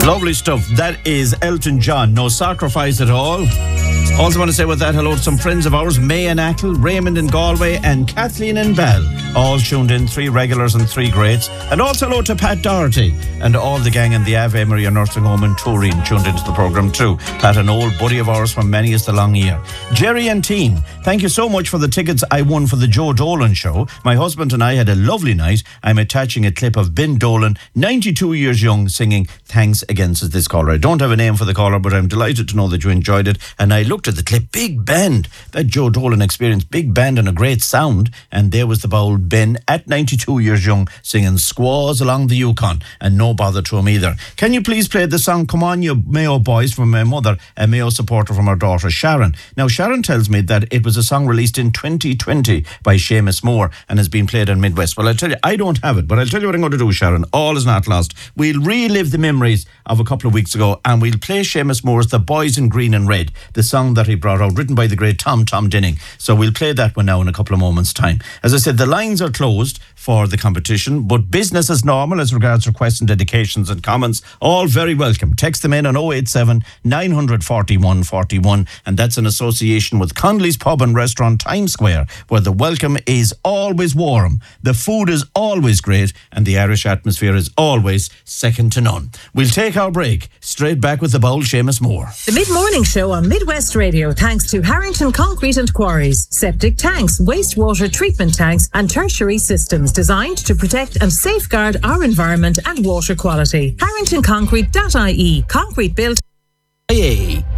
Lovely stuff. That is Elton John. No sacrifice at all. Also want to say with that hello to some friends of ours, May and Ackle, Raymond in Galway and Kathleen in Bell. All tuned in, 3 regulars and 3 greats. And also hello to Pat Doherty and all the gang in the Ave Maria Nursing Home in Turin tuned into the programme too. Pat, an old buddy of ours from many is the long year. Jerry and team, thank you so much for the tickets I won for the Joe Dolan show. My husband and I had a lovely night. I'm attaching a clip of Ben Dolan, 92 years young, singing Thanks Again, says this caller. I don't have a name for the caller, but I'm delighted to know that you enjoyed it. And I looked at the clip, big band, that Joe Dolan experience, big band and a great sound. And there was the bold Ben at 92 years young singing Squaws Along the Yukon, and no bother to him either. Can you please play the song Come On You Mayo Boys from my mother, a Mayo supporter from her daughter Sharon. Now Sharon tells me that it was a song released in 2020 by Seamus Moore and has been played on Midwest. Well, I'll tell you, I don't have it, but I'll tell you what I'm going to do, Sharon. All is not lost. We'll relive the memories of a couple of weeks ago and we'll play Seamus Moore's The Boys in Green and Red, the song that he brought out, written by the great Tom Denning. So we'll play that one now in a couple of moments' time. As I said, the lines are closed for the competition, but business as normal as regards requests and dedications and comments, all very welcome. Text them in on 087 941 141, and that's in association with Conley's Pub and Restaurant Times Square, where the welcome is always warm, the food is always great, and the Irish atmosphere is always second to none. We'll take our break. Straight back with the bold Seamus Moore. The mid-morning show on Midwest Radio, thanks to Harrington Concrete and Quarries. Septic tanks, wastewater treatment tanks and tertiary systems designed to protect and safeguard our environment and water quality. HarringtonConcrete.ie. Concrete built. IA.